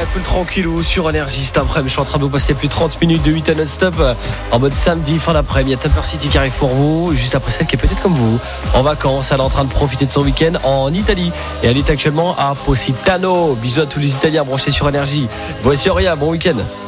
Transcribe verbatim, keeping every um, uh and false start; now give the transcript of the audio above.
la cool tranquillou sur Énergie cet après-midi. Je suis en train de vous passer plus de trente minutes de huit à non-stop en mode samedi, fin d'après-midi. Il y a Tupper City qui arrive pour vous, juste après celle qui est peut-être comme vous, en vacances. Elle est en train de profiter de son week-end en Italie et elle est actuellement à Positano. Bisous à tous les Italiens branchés sur Énergie. Voici Auria, bon week-end.